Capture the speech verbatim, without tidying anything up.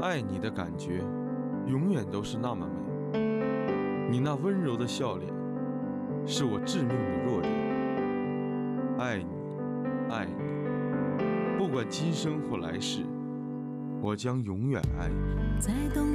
爱你的感觉永远都是那么美，你那温柔的笑脸是我致命的弱点。爱你，爱你，不管今生或来世，我将永远爱你。 在冬